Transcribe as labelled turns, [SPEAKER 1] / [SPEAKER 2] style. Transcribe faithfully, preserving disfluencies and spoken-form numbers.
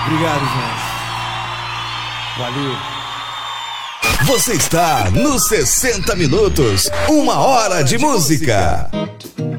[SPEAKER 1] Obrigado, gente. Valeu.
[SPEAKER 2] Você está no sessenta Minutos, uma hora de música.